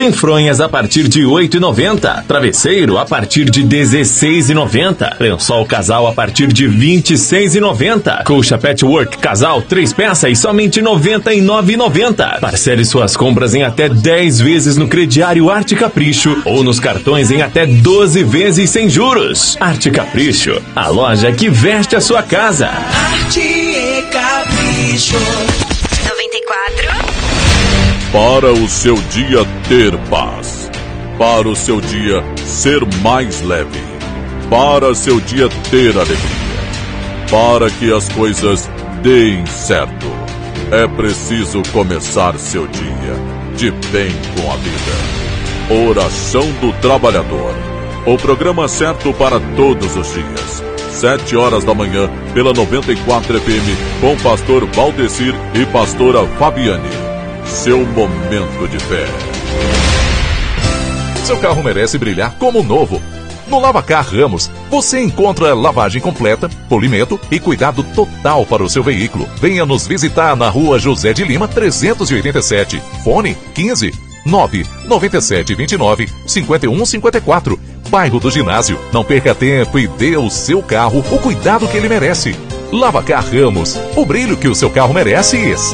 Tem fronhas a partir de R$ 8,90. Travesseiro a partir de R$ 16,90. Lençol casal a partir de R$ 26,90. Colcha patchwork casal 3 peças somente R$ 99,90. Parcele suas compras em até 10 vezes no crediário Arte Capricho ou nos cartões em até 12 vezes sem juros. Arte Capricho, a loja que veste a sua casa. Arte e Capricho. 94. Para o seu dia ter paz, para o seu dia ser mais leve, para seu dia ter alegria, para que as coisas deem certo, é preciso começar seu dia de bem com a vida. Oração do Trabalhador, o programa certo para todos os dias. 7 horas da manhã, pela 94 FM, com pastor Valdecir e pastora Fabiane. Seu momento de fé. Seu carro merece brilhar como novo. No Lavacar Ramos, você encontra lavagem completa, polimento e cuidado total para o seu veículo. Venha nos visitar na rua José de Lima, 387. Fone 15 997 29 51 54. Bairro do Ginásio. Não perca tempo e dê ao seu carro o cuidado que ele merece. Lavacar Ramos, o brilho que o seu carro merece.